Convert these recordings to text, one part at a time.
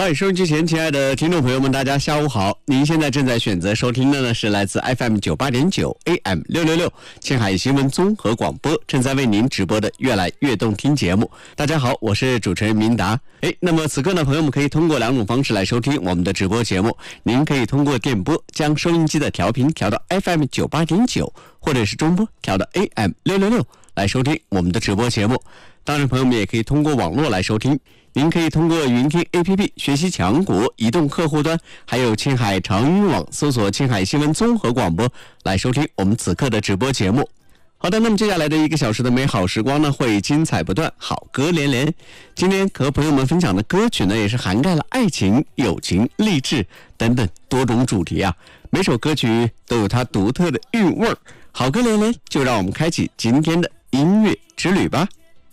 嗨，收音机前亲爱的听众朋友们，大家下午好！您现在正在选择收听的呢是来自 FM 98.9 AM 666青海新闻综合广播正在为您直播的越来越动听节目。大家好，我是主持人明达。那么此刻呢，朋友们可以通过两种方式来收听我们的直播节目。您可以通过电波将收音机的调频调到 FM 98.9，或者是中波调到 AM 666来收听我们的直播节目。当然，朋友们也可以通过网络来收听。您可以通过云听 APP 学习强国移动客户端，还有青海长云网搜索青海新闻综合广播来收听我们此刻的直播节目。好的，那么接下来的1个小时的美好时光呢，会精彩不断，好歌连连。今天和朋友们分享的歌曲呢，也是涵盖了爱情、友情、励志等等多种主题啊。每首歌曲都有它独特的韵味儿，好歌连连，就让我们开启今天的音乐之旅吧。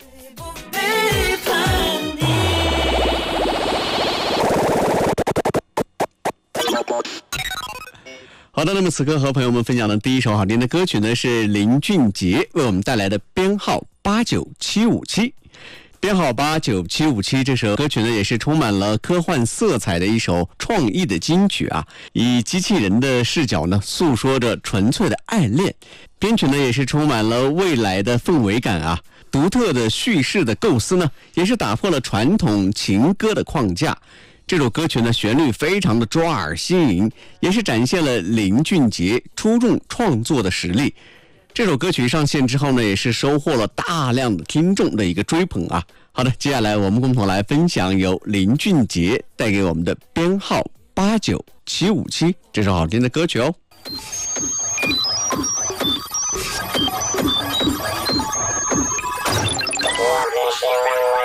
好的，那么此刻和朋友们分享的第一首好听的歌曲呢，是林俊杰为我们带来的编号89757。编号89757这首歌曲呢，也是充满了科幻色彩的一首创意的金曲啊，以机器人的视角呢，诉说着纯粹的爱恋。编曲呢，也是充满了未来的氛围感啊，独特的叙事的构思呢，也是打破了传统情歌的框架。这首歌曲呢，旋律非常的抓耳新颖，也是展现了林俊杰出众创作的实力。这首歌曲上线之后呢，也是收获了大量的听众的一个追捧啊。好的，接下来我们共同来分享由林俊杰带给我们的编号89757这首好听的歌曲哦。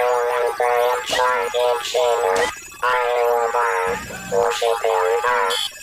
我是表达